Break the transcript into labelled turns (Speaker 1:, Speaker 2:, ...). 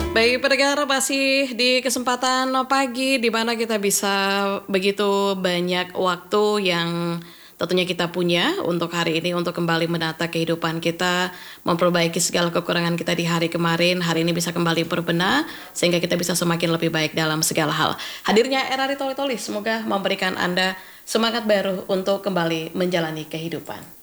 Speaker 1: Baik pendengar, masih di kesempatan pagi di mana kita bisa begitu banyak waktu yang tentunya kita punya untuk hari ini untuk kembali menata kehidupan kita, memperbaiki segala kekurangan kita di hari kemarin, hari ini bisa kembali berbenah sehingga kita bisa semakin lebih baik dalam segala hal. Hadirnya Era Ritoli Toli semoga memberikan Anda semangat baru untuk kembali menjalani kehidupan.